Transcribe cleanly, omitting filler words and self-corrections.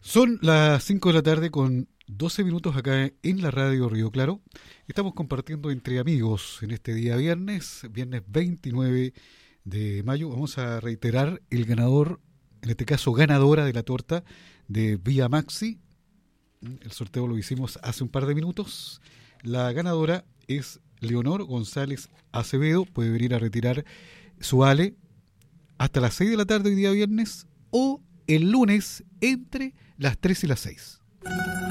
Son las 5 de la tarde con 12 minutos acá en la radio Río Claro. Estamos compartiendo entre amigos en este día viernes 29 de mayo. Vamos a reiterar el ganador, en este caso ganadora de la torta de Vía Maxi. El sorteo lo hicimos hace un par de minutos. La ganadora es Leonor González Acevedo. Puede venir a retirar su ale hasta las 6 de la tarde hoy día viernes o el lunes entre las 3 y las 6.